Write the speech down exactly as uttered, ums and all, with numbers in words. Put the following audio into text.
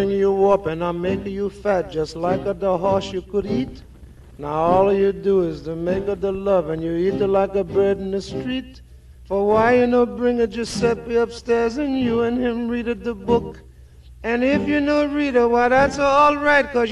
bring you up and I'm making you fat just like a the horse you could eat. Now all you do is to make her the love and you eat her like a bird in the street. For why you no bring a Giuseppe upstairs and you and him read her the book? And if you no read her, why that's all right, 'cause